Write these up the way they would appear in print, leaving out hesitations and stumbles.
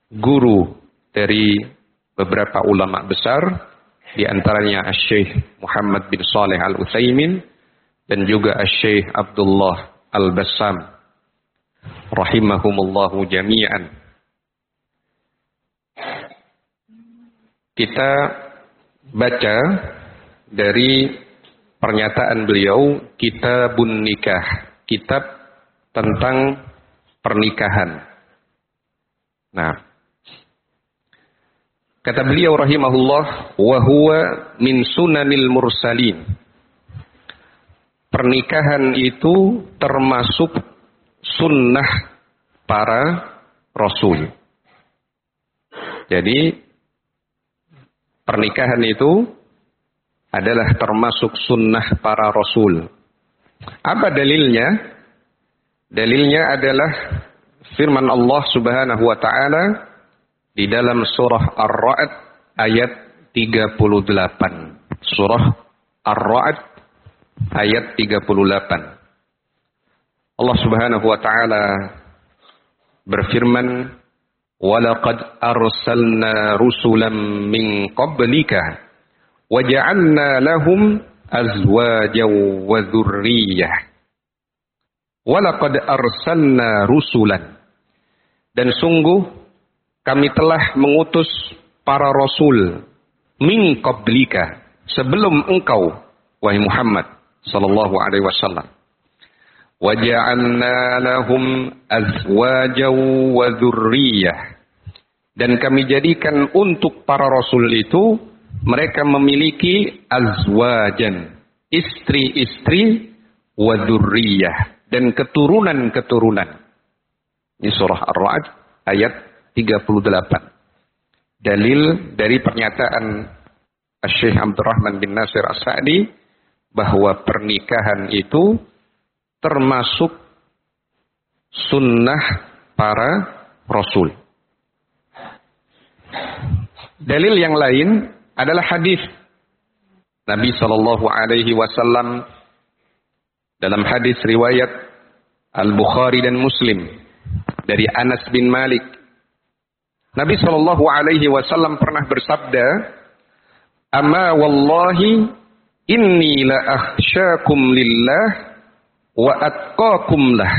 guru dari beberapa ulama besar, di antaranya Syekh Muhammad bin Shalih Al-Utsaimin dan juga Syekh Abdullah Al-Bassam rahimahumullahu jami'an. Kita baca dari pernyataan beliau, Kitabun Nikah, kitab tentang pernikahan. Nah, kata beliau rahimahullah, wa huwa min sunanil mursalin. Pernikahan itu termasuk sunnah para rasul. Jadi pernikahan itu adalah termasuk sunnah para rasul. Apa dalilnya? Dalilnya adalah firman Allah Subhanahu wa taala di dalam surah Ar-Ra'd ayat 38. Surah Ar-Ra'd ayat 38. Allah Subhanahu wa taala berfirman, "Walaqad arsalna rusulan min qablika waja'alna lahum azwajan wa dzurriyyah." Walaqad arsalna rusulan. Dan sungguh kami telah mengutus para rasul min qablika, sebelum engkau wahai Muhammad sallallahu alaihi wasallam. Waja'alna lahum azwajan wa dzurriyyah. Dan kami jadikan untuk para rasul itu mereka memiliki azwajan, istri-istri, wa dzurriyyah, dan keturunan-keturunan. Ini surah Ar-Ra'd ayat 38. Dalil dari pernyataan Syekh Abdurrahman bin Nasir As-Sa'di bahwa pernikahan itu termasuk sunnah para rasul. Dalil yang lain adalah hadis Nabi sallallahu alaihi wasallam dalam hadis riwayat Al-Bukhari dan Muslim dari Anas bin Malik. Nabi sallallahu alaihi wasallam pernah bersabda, "Amma wallahi inni la akhsyakum lillah wa atqakum lah."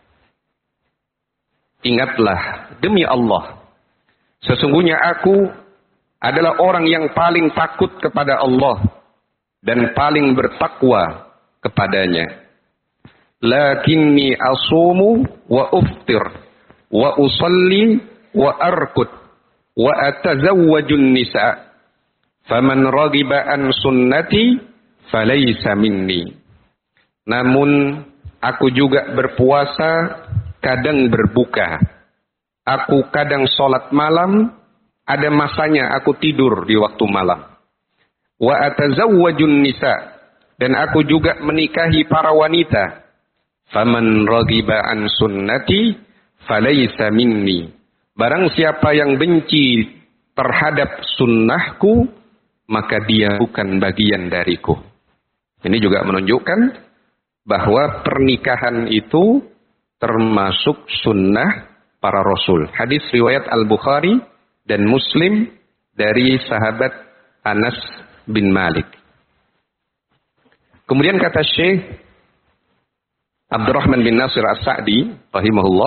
Ingatlah, demi Allah, sesungguhnya aku adalah orang yang paling takut kepada Allah dan paling bertakwa kepadanya. Lakinni asumu wa uftir wa usalli wa arkud wa atazawwajun nisa. Faman raghiba an sunnati falaysa minni. Namun aku juga berpuasa, kadang berbuka. Aku kadang sholat malam, ada masanya aku tidur di waktu malam. Wa atazawwajun nisa, dan aku juga menikahi para wanita. Faman raghiba an sunnati falaysa minni. Barang siapa yang benci terhadap sunnahku, maka dia bukan bagian dariku. Ini juga menunjukkan bahwa pernikahan itu termasuk sunnah para rasul. Hadis riwayat Al-Bukhari dan Muslim dari sahabat Anas bin Malik. Kemudian kata Syekh Abdurrahman bin Nasir As-Sa'di rahimahullah,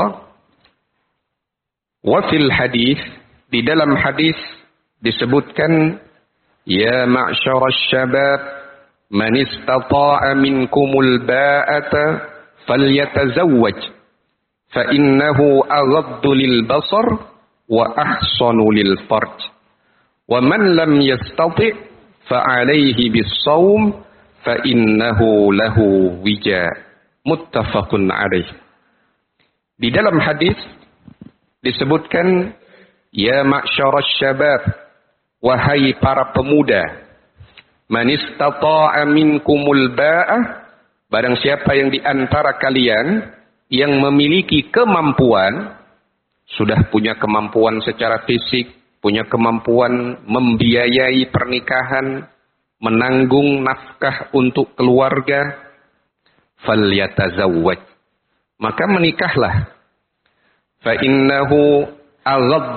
wa fil hadis, di dalam hadis disebutkan, ya ma'syarasy syabab man istata'a minkumul ba'ata falyatazawwaj fa innahu aghaddu lil basar wa ahsanu lil farj wa man lam yastati' fa alayhi bis shaum fa innahu lahu wija. Muttafaqun alaih. Di dalam hadis disebutkan, ya ma'syarasy syabab, wahai para pemuda, man istata'a minkumul ba'ah, barang siapa yang di antara kalian yang memiliki kemampuan, sudah punya kemampuan secara fisik, punya kemampuan membiayai pernikahan, menanggung nafkah untuk keluarga, falyatazawwaj, maka menikahlah. Fa innahu aghaddu